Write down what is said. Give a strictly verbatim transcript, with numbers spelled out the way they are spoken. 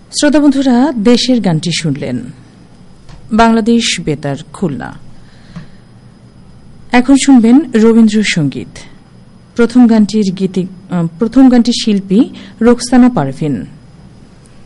শ্রোতা বন্ধুরা, দেশের গানটি শুনলেন। বাংলাদেশ বেতার, খুলনা। এখন শুনবেন রবীন্দ্রসঙ্গীত। প্রথম গানটির গীতি প্রথম গানটির শিল্পী রোকসানা পারভিন।